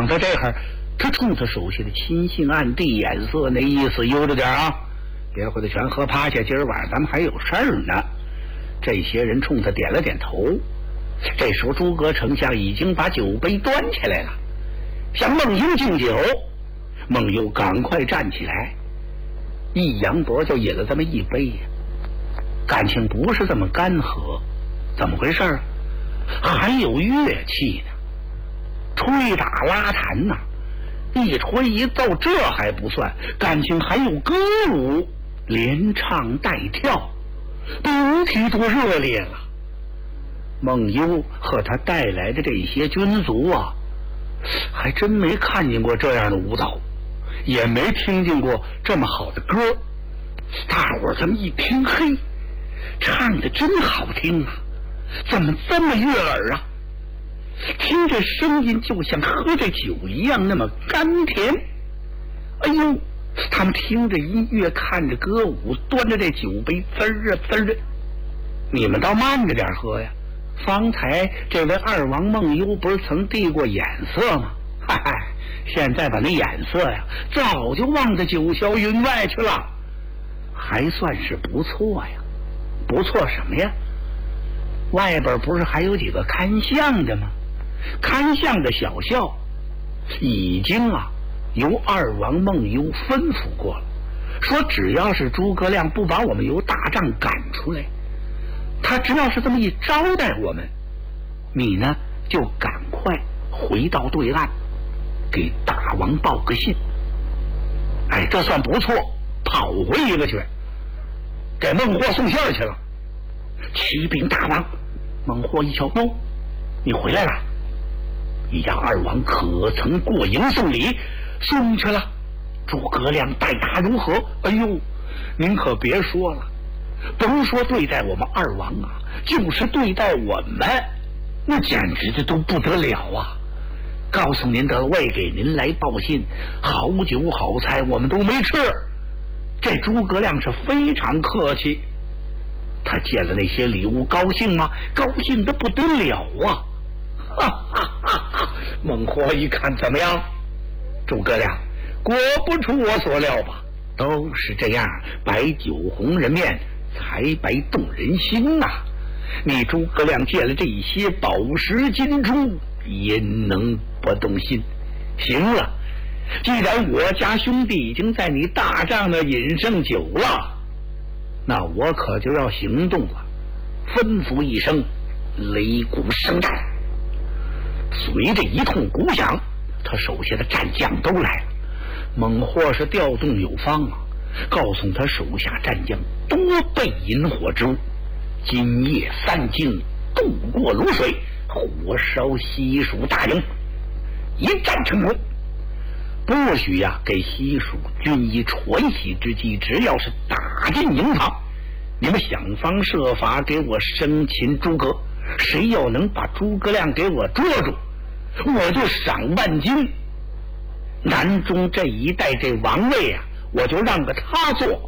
想到这会儿，他冲他手下的亲信暗地眼色，那意思悠着点啊，别回头全喝趴下，今儿晚上咱们还有事儿呢。这些人冲他点了点头。这时候诸葛丞相已经把酒杯端起来了，向孟优敬酒。孟优赶快站起来，一扬脖就饮了这么一杯呀。感情不是这么干喝，怎么回事啊？还有乐器呢，吹打拉弹呐，一吹一奏，这还不算，感情还有歌舞，连唱带跳，不提多热烈了。孟优和他带来的这些军卒啊，还真没看见过这样的舞蹈，也没听见过这么好的歌。大伙儿这么一听，嘿，唱的真好听啊，怎么这么悦耳啊？听这声音就像喝着酒一样那么甘甜。哎呦，他们听着音乐，看着歌舞，端着这酒杯滋儿啊滋儿的。你们倒慢着点喝呀，方才这位二王孟优不是曾递过眼色吗？嗨，现在把那眼色呀早就忘在九霄云外去了，还算是不错呀。不错什么呀？外边不是还有几个看相的吗？看相的小校已经由二王孟优吩咐过了，说只要是诸葛亮不把我们由大帐赶出来，他只要是这么一招待我们，你呢就赶快回到对岸给大王报个信。哎，这算不错，跑回一个去，给孟获送信去了。启禀大王。孟获一瞧，哟，你回来了，你家二王可曾过营送礼？送去了。诸葛亮待他如何？哎呦，您可别说了，甭说对待我们二王啊，就是对待我们，那简直的都不得了啊！告诉您得为给您来报信，好酒好菜我们都没吃。这诸葛亮是非常客气，他见了那些礼物高兴吗？高兴得不得了啊！哈哈哈哈！孟获一看，怎么样？诸葛亮果不出我所料吧，都是这样，白酒红人面，才白动人心呐。你诸葛亮见了这些宝石金珠，焉能不动心？行了，既然我家兄弟已经在你大帐那饮上酒了，那我可就要行动了。吩咐一声，擂鼓声战。随着一通鼓响，他手下的战将都来了。孟获是调动有方啊，告诉他手下战将多备引火之物，今夜3更渡过泸水，火烧西蜀大营，一战成功。不许给西蜀军以喘息之机，只要是打进营房，你们想方设法给我生擒诸葛，谁要能把诸葛亮给我捉住，我就赏万金。南中这一带这王位我就让个他做。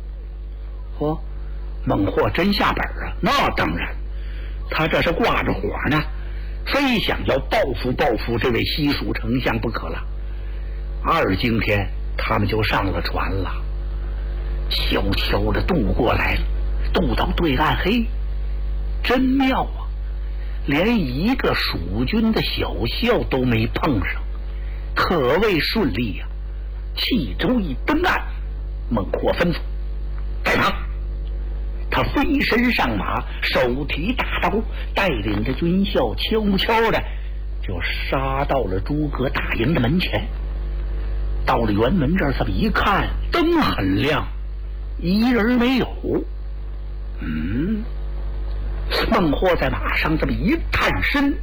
孟获真下本啊！那当然，他这是挂着火呢，非想要报复这位西蜀丞相不可了。2更天，他们就上了船了，悄悄地渡过来了，渡到对岸。嘿，真妙啊！连一个蜀军的小校都没碰上，可谓顺利啊！弃舟一登岸，孟获吩咐带马。他飞身上马，手提大刀，带领着军校悄悄的就杀到了诸葛大营的门前。到了辕门这儿，这么一看，灯很亮，一人没有。孟获在马上这么一探身，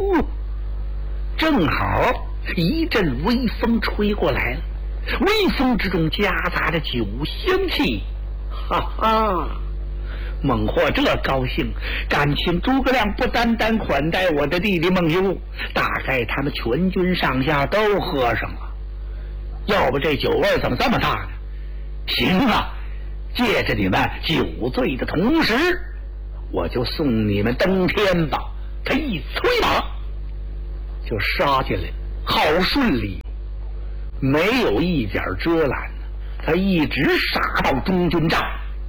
正好一阵微风吹过来了，微风之中夹杂着酒香气。哈哈，孟获这高兴，感情诸葛亮不单单款待我的弟弟孟优，大概他们全军上下都喝上了。要不这酒味怎么这么大呢？行啊，借着你们酒醉的同时，我就送你们登天吧。他一催马就杀进来，好顺利。 没有一点遮拦，他一直杀到中军帐。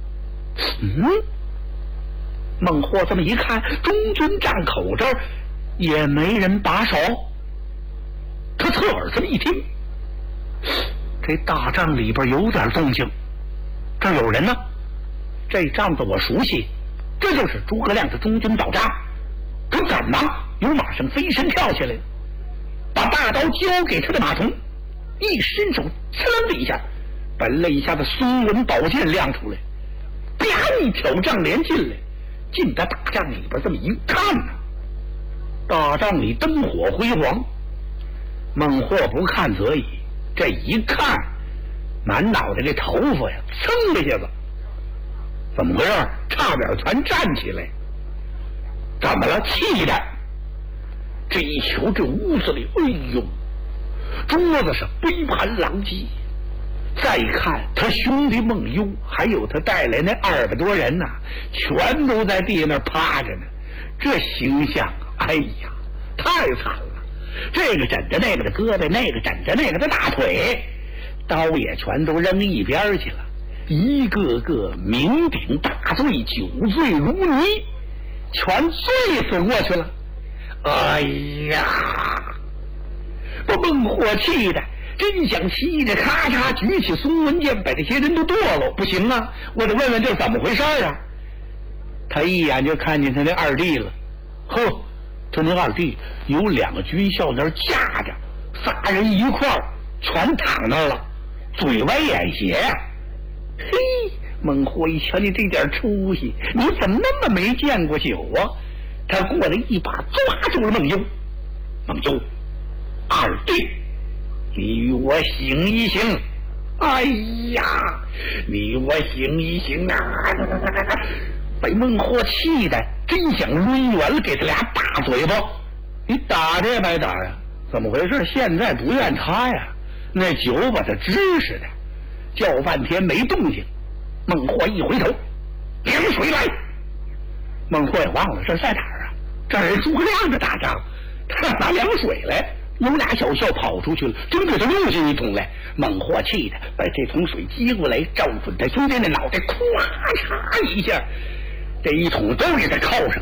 孟获这么一看，中军帐口这儿也没人把守，他侧耳这么一听，这大帐里边有点动静，这儿有人呢。这帐子我熟悉，这就是诸葛亮的中军导帐。他赶忙由马上飞身跳下来，把大刀交给他的马童，一伸手刺楞的一下，把肋下的松纹宝剑亮出来，啪一挑帐帘进来，进到大帐里边这么一看呢，大帐里灯火辉煌。孟获不看则已，这一看满脑袋这头发呀噌的一下子，怎么回事？差点全站起来。怎么了？气的。这一瞧这屋子里，哎呦，桌子上杯盘狼藉，再看他兄弟孟优还有他带来那200多人呐，全都在地那趴着呢。这形象，哎呀，太惨了！这个枕着那个的胳膊，那个枕着那个的大腿，刀也全都扔一边去了，一个个酩酊大醉，酒醉如泥，全醉死过去了。哎呀，把孟获气的真想气的，咔嚓举起松纹剑，把这些人都剁了。不行啊，我得问问这怎么回事啊。他一眼就看见他那二弟了，呵，他那二弟有2个军校那儿架着，3人一块儿全躺那儿了，嘴歪眼斜。嘿，孟获一瞧你这点出息，你怎么那么没见过酒啊？他过来一把抓住了孟优。孟优，二弟，你与我行一行。哎呀，你与我行一行啊！被孟获气的真想抡圆了给他俩大嘴巴。你打这白打呀？怎么回事？现在不怨他呀，那酒把他支似的，叫半天没动静。孟获一回头，凉水来。孟获也忘了这在哪儿啊？这是诸葛亮的大帐，他拿凉水来。有俩小校跑出去了，真给他弄进一桶来。孟获气的把这桶水接过来，照准他兄弟那脑袋，咵嚓一下，这一桶都给他靠上。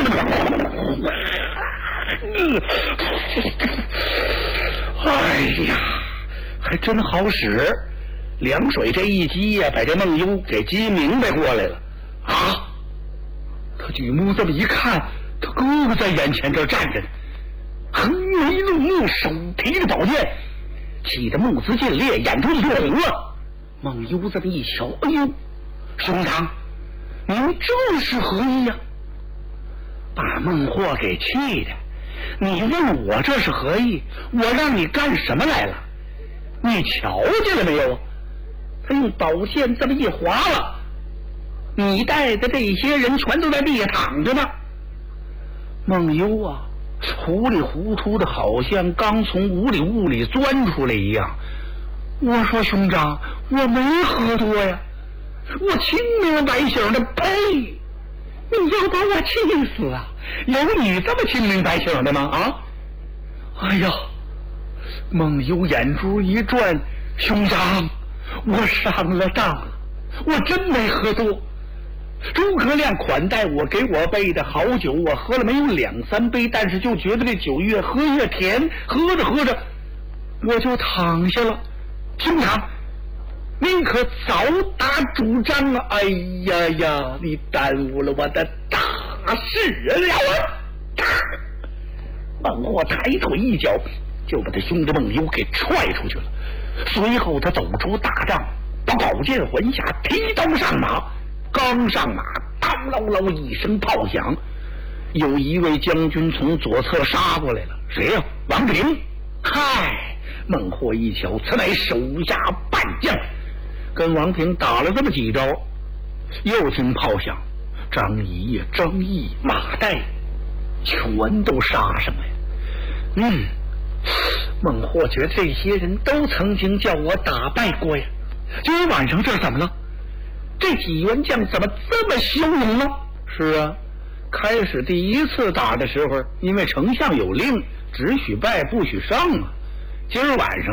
哎呀，还真好使！凉水这一激呀，把这孟优给激明白过来了啊！他举目这么一看，他哥哥在眼前这站着呢，横眉怒目，手提着宝剑，气得目眦尽裂，眼珠子就红了。孟优这么一瞧，哎呦，兄长，您这是何意呀？把孟获给气的，你问我这是何意？我让你干什么来了？你瞧见了没有？他用宝剑这么一划了，你带的这些人全都在地下躺着呢。孟优啊，糊里糊涂的，好像刚从雾里钻出来一样。我说兄长，我没喝多呀，我清明白醒的。呸！你要把我气死啊！有你这么清明白醒的吗？啊！哎呀，孟优眼珠一转，兄长，我上了当了，我真没喝多。诸葛亮款待我，给我备的好酒，我喝了没有2、3杯，但是就觉得这酒越喝越甜，喝着喝着我就躺下了。兄长，您可早打主张啊！哎呀呀，你耽误了我的大事了！孟获抬腿一脚就把他兄弟孟优给踹出去了。随后他走出大帐，把宝剑还下，提刀上马。刚上马，当啷啷一声炮响，有一位将军从左侧杀过来了。谁呀？王平。嗨，孟获一瞧，此乃手下败将，跟王平打了这么几招，又听炮响，张仪、张毅、马岱全都杀上来。孟获觉得这些人都曾经叫我打败过呀，今儿晚上这怎么了？这几员将怎么这么骁勇呢？是啊，开始第一次打的时候，因为丞相有令，只许败不许上啊。今儿晚上